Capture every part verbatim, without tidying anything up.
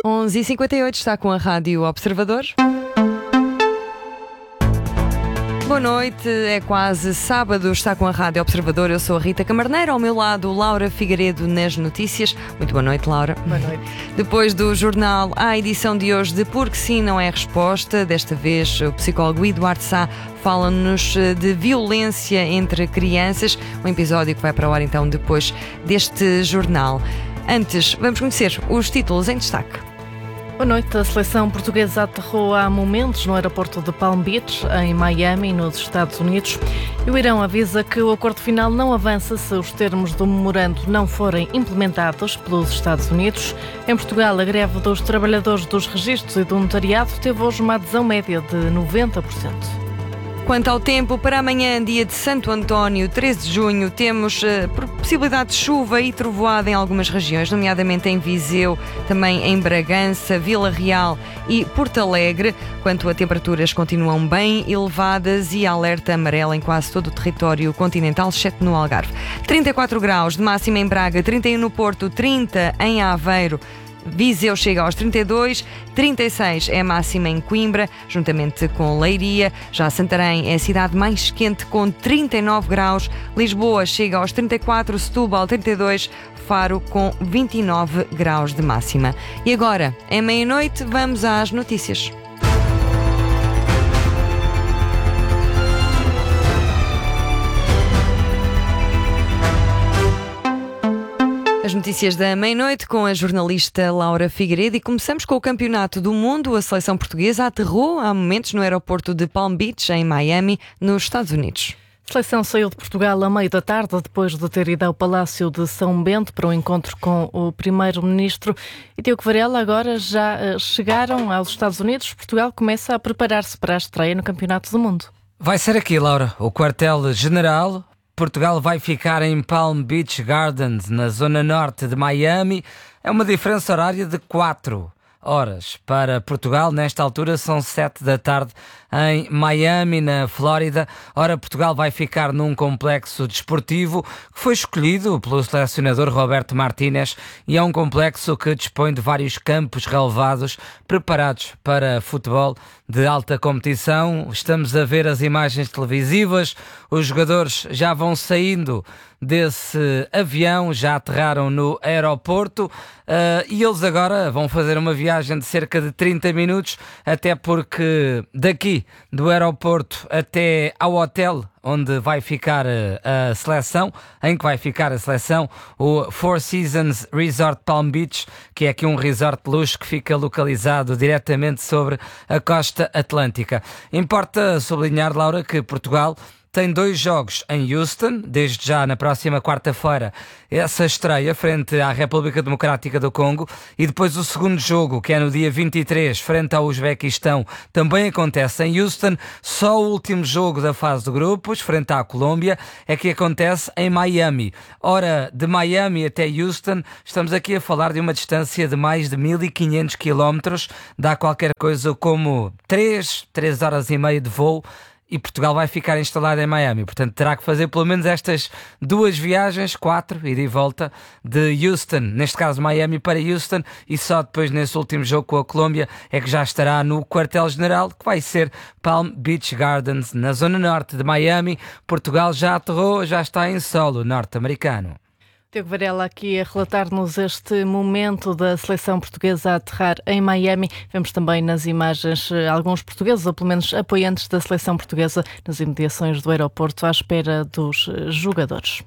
onze e cinquenta e oito está com a Rádio Observador. Boa noite, é quase sábado, está com a Rádio Observador. Eu sou a Rita Camarneiro, ao meu lado Laura Figueiredo nas notícias. Muito boa noite, Laura. Boa noite. Depois do jornal, a edição de hoje de Porque Sim Não É Resposta. Desta vez o psicólogo Eduardo Sá fala-nos de violência entre crianças. Um episódio que vai para o ar então depois deste jornal. Antes, vamos conhecer os títulos em destaque. Boa noite. A seleção portuguesa aterrou há momentos no aeroporto de Palm Beach, em Miami, nos Estados Unidos. E o Irão avisa que o acordo final não avança se os termos do memorando não forem implementados pelos Estados Unidos. Em Portugal, a greve dos trabalhadores dos registros e do notariado teve hoje uma adesão média de noventa por cento. Quanto ao tempo, para amanhã, dia de Santo António, treze de junho, temos uh, possibilidade de chuva e trovoada em algumas regiões, nomeadamente em Viseu, também em Bragança, Vila Real e Porto Alegre. Quanto a temperaturas, continuam bem elevadas e alerta amarelo em quase todo o território continental, exceto no Algarve. trinta e quatro graus de máxima em Braga, trinta e um no Porto, trinta em Aveiro. Viseu chega aos trinta e dois, trinta e seis é a máxima em Coimbra, juntamente com Leiria. Já Santarém é a cidade mais quente, com trinta e nove graus. Lisboa chega aos trinta e quatro, Setúbal trinta e dois, Faro com vinte e nove graus de máxima. E agora, é meia-noite, vamos às notícias. As notícias da meia-noite com a jornalista Laura Figueiredo, e começamos com o Campeonato do Mundo. A seleção portuguesa aterrou há momentos no aeroporto de Palm Beach, em Miami, nos Estados Unidos. A seleção saiu de Portugal à meia da tarde, depois de ter ido ao Palácio de São Bento para um encontro com o primeiro-ministro. E Diogo Varela, agora já chegaram aos Estados Unidos. Portugal começa a preparar-se para a estreia no Campeonato do Mundo. Vai ser aqui, Laura, o quartel-general. Portugal vai ficar em Palm Beach Gardens, na zona norte de Miami. É uma diferença horária de quatro horas para Portugal. Nesta altura são sete da tarde em Miami, na Flórida. Ora, Portugal vai ficar num complexo desportivo que foi escolhido pelo selecionador Roberto Martínez, e é um complexo que dispõe de vários campos relevados preparados para futebol de alta competição. Estamos a ver as imagens televisivas, os jogadores já vão saindo desse avião, já aterraram no aeroporto, uh, e eles agora vão fazer uma viagem de cerca de trinta minutos, até porque daqui do aeroporto até ao hotel onde vai ficar a seleção, em que vai ficar a seleção, o Four Seasons Resort Palm Beach, que é aqui um resort de luxo que fica localizado diretamente sobre a costa atlântica. Importa sublinhar, Laura, que Portugal tem dois jogos em Houston, desde já na próxima quarta-feira, essa estreia frente à República Democrática do Congo, e depois o segundo jogo, que é no dia vinte e três, frente ao Uzbequistão, também acontece em Houston. Só o último jogo da fase de grupos, frente à Colômbia, é que acontece em Miami. Ora, de Miami até Houston, estamos aqui a falar de uma distância de mais de mil e quinhentos quilómetros, dá qualquer coisa como três, três horas e meia de voo, e Portugal vai ficar instalado em Miami. Portanto, terá que fazer pelo menos estas duas viagens, quatro, ida e volta, de Houston, neste caso Miami para Houston, e só depois, nesse último jogo com a Colômbia, é que já estará no quartel-general, que vai ser Palm Beach Gardens, na zona norte de Miami. Portugal já aterrou, já está em solo norte-americano. Diogo Varela aqui a relatar-nos este momento da seleção portuguesa a aterrar em Miami. Vemos também nas imagens alguns portugueses, ou pelo menos apoiantes da seleção portuguesa, nas imediações do aeroporto à espera dos jogadores.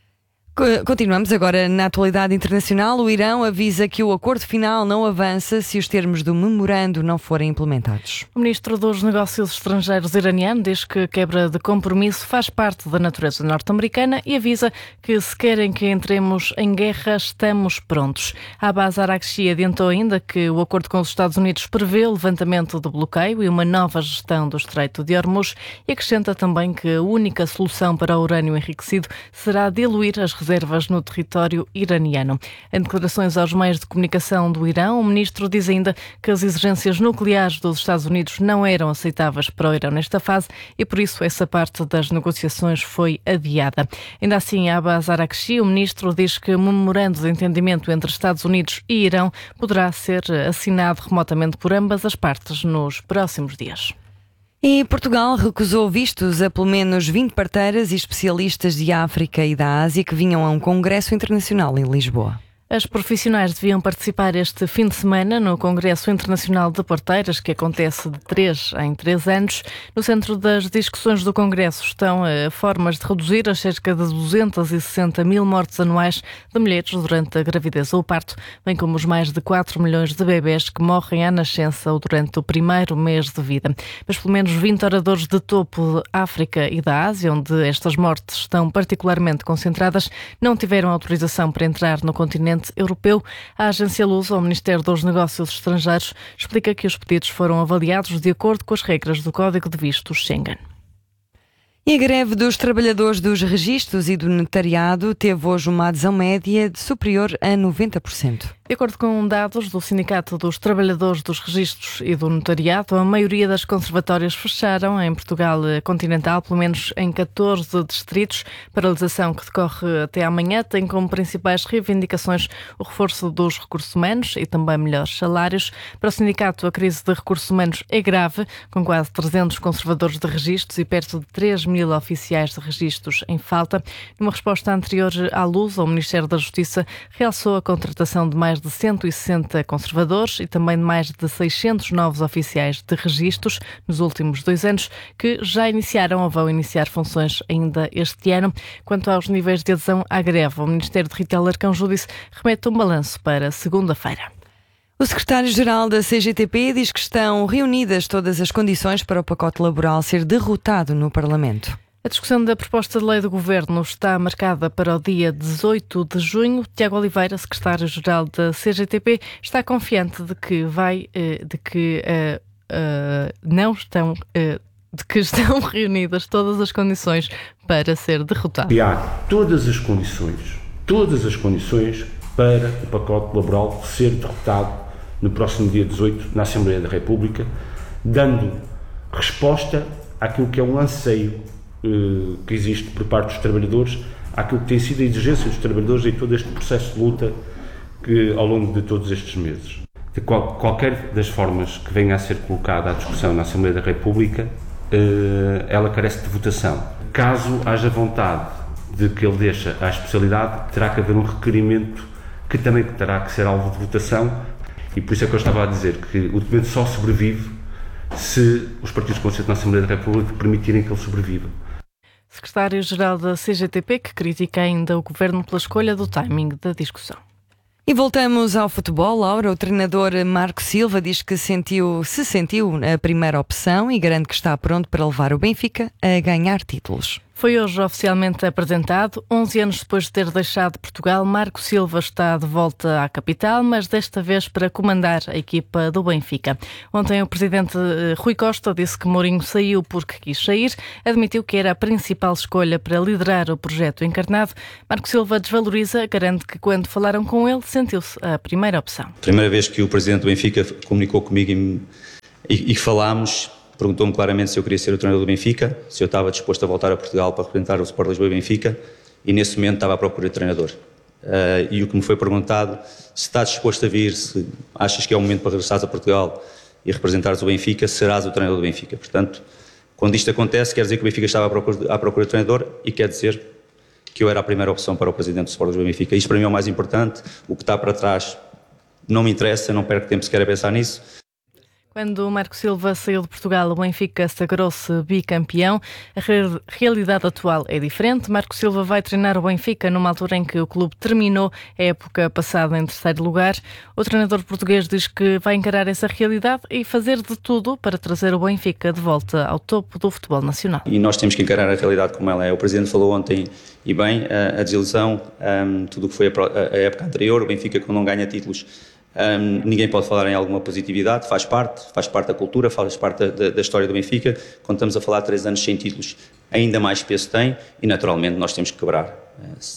Continuamos agora na atualidade internacional. O Irão avisa que o acordo final não avança se os termos do memorando não forem implementados. O ministro dos Negócios Estrangeiros iraniano diz que a quebra de compromisso faz parte da natureza norte-americana e avisa que, se querem que entremos em guerra, estamos prontos. Abbas Araghchi adiantou ainda que o acordo com os Estados Unidos prevê o levantamento do bloqueio e uma nova gestão do Estreito de Hormuz, e acrescenta também que a única solução para o urânio enriquecido será diluir as reservas reservas no território iraniano. Em declarações aos meios de comunicação do Irão, o ministro diz ainda que as exigências nucleares dos Estados Unidos não eram aceitáveis para o Irão nesta fase e, por isso, essa parte das negociações foi adiada. Ainda assim, Abbas Araghchi, o ministro, diz que o memorando de entendimento entre Estados Unidos e Irão poderá ser assinado remotamente por ambas as partes nos próximos dias. E Portugal recusou vistos a pelo menos vinte parteiras e especialistas de África e da Ásia que vinham a um congresso internacional em Lisboa. As profissionais deviam participar este fim de semana no Congresso Internacional de Parteiras, que acontece de três em três anos. No centro das discussões do Congresso estão uh, formas de reduzir as cerca de duzentos e sessenta mil mortes anuais de mulheres durante a gravidez ou o parto, bem como os mais de quatro milhões de bebés que morrem à nascença ou durante o primeiro mês de vida. Mas pelo menos vinte oradores de topo de África e da Ásia, onde estas mortes estão particularmente concentradas, não tiveram autorização para entrar no continente europeu. A agência Lusa, ao Ministério dos Negócios Estrangeiros, explica que os pedidos foram avaliados de acordo com as regras do Código de Vistos Schengen. E a greve dos trabalhadores dos registros e do notariado teve hoje uma adesão média de superior a noventa por cento. De acordo com dados do Sindicato dos Trabalhadores dos Registros e do Notariado, a maioria das conservatórias fecharam em Portugal continental, pelo menos em catorze distritos. Paralisação que decorre até amanhã tem como principais reivindicações o reforço dos recursos humanos e também melhores salários. Para o sindicato, a crise de recursos humanos é grave, com quase trezentos conservadores de registros e perto de três mil oficiais de registros em falta. Numa resposta anterior à Luz, o Ministério da Justiça realçou a contratação de mais de cento e sessenta conservadores e também de mais de seiscentos novos oficiais de registros nos últimos dois anos, que já iniciaram ou vão iniciar funções ainda este ano. Quanto aos níveis de adesão à greve, o Ministério de Rita Arcanjo disse remete um balanço para segunda-feira. O secretário-geral da C G T P diz que estão reunidas todas as condições para o pacote laboral ser derrotado no Parlamento. A discussão da proposta de lei do Governo está marcada para o dia dezoito de junho. Tiago Oliveira, secretário-geral da C G T P, está confiante de que vai, de que uh, uh, não estão, uh, de que estão reunidas todas as condições para ser derrotado. E há todas as condições, todas as condições para o pacote laboral ser derrotado no próximo dia dezoito na Assembleia da República, dando resposta àquilo que é um anseio que existe por parte dos trabalhadores, àquilo que tem sido a exigência dos trabalhadores em todo este processo de luta que, ao longo de todos estes meses. De qual, qualquer das formas que venha a ser colocada à discussão na Assembleia da República, ela carece de votação. Caso haja vontade de que ele deixe à especialidade, terá que haver um requerimento que também terá que ser alvo de votação, e por isso é que eu estava a dizer que o documento só sobrevive se os partidos com assento na Assembleia da República permitirem que ele sobreviva. Secretário-geral da C G T P, que critica ainda o Governo pela escolha do timing da discussão. E voltamos ao futebol. Laura, o treinador Marco Silva diz que sentiu, se sentiu a primeira opção e garante que está pronto para levar o Benfica a ganhar títulos. Foi hoje oficialmente apresentado. onze anos depois de ter deixado Portugal, Marco Silva está de volta à capital, mas desta vez para comandar a equipa do Benfica. Ontem o presidente Rui Costa disse que Mourinho saiu porque quis sair, admitiu que era a principal escolha para liderar o projeto encarnado. Marco Silva desvaloriza, garante que quando falaram com ele sentiu-se a primeira opção. Primeira vez que o presidente do Benfica comunicou comigo e, e, e falámos, perguntou-me claramente se eu queria ser o treinador do Benfica, se eu estava disposto a voltar a Portugal para representar o Sport Lisboa e Benfica, e nesse momento estava à procura de treinador. Uh, e o que me foi perguntado, se estás disposto a vir, se achas que é o momento para regressares a Portugal e representares o Benfica, serás o treinador do Benfica. Portanto, quando isto acontece, quer dizer que o Benfica estava à procura, à procura de treinador e quer dizer que eu era a primeira opção para o presidente do Sport Lisboa e Benfica. Isto para mim é o mais importante, o que está para trás não me interessa, não perco tempo sequer a pensar nisso. Quando o Marco Silva saiu de Portugal, o Benfica sagrou-se bicampeão. A re- realidade atual é diferente. Marco Silva vai treinar o Benfica numa altura em que o clube terminou a época passada em terceiro lugar. O treinador português diz que vai encarar essa realidade e fazer de tudo para trazer o Benfica de volta ao topo do futebol nacional. E nós temos que encarar a realidade como ela é. O Presidente falou ontem, e bem, a, a desilusão, um, tudo o que foi a, a época anterior, o Benfica quando não ganha títulos, Um, ninguém pode falar em alguma positividade, faz parte, faz parte da cultura, faz parte da, da história do Benfica. Quando estamos a falar de três anos sem títulos, ainda mais peso tem e naturalmente nós temos que quebrar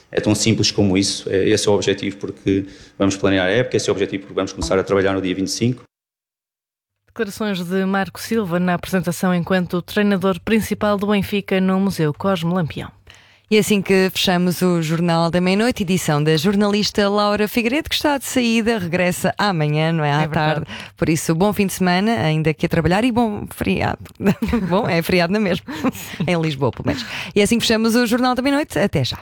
É tão simples como isso, é, esse é o objetivo porque vamos planear a época, esse é o objetivo porque vamos começar a trabalhar no dia vinte e cinco. Declarações de Marco Silva na apresentação enquanto treinador principal do Benfica no Museu Cosme Lampião. E assim que fechamos o Jornal da Meia-Noite, edição da jornalista Laura Figueiredo, que está de saída, regressa amanhã, não é? À É tarde. verdade. Por isso, bom fim de semana, ainda aqui a trabalhar, e bom feriado. Bom, é feriado na mesma, em Lisboa, pelo menos. E assim que fechamos o Jornal da Meia-Noite. Até já.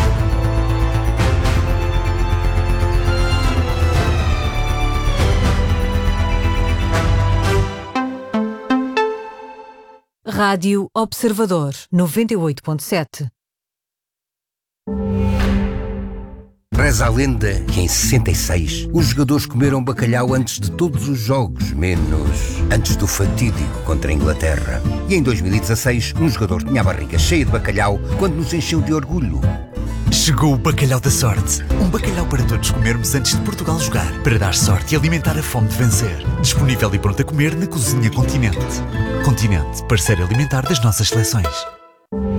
Rádio Observador, noventa e oito ponto sete. Reza a lenda que em sessenta e seis os jogadores comeram bacalhau antes de todos os jogos, menos antes do fatídico contra a Inglaterra. E em dois mil e dezasseis um jogador tinha a barriga cheia de bacalhau quando nos encheu de orgulho. Chegou o Bacalhau da Sorte. Um bacalhau para todos comermos antes de Portugal jogar, para dar sorte e alimentar a fome de vencer. Disponível e pronto a comer na Cozinha Continente. Continente, parceiro alimentar das nossas seleções.